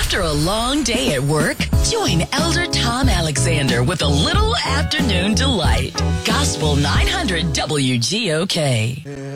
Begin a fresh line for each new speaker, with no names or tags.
After a long day at work, join Elder Tom Alexander with a little afternoon delight. Gospel 900 WGOK.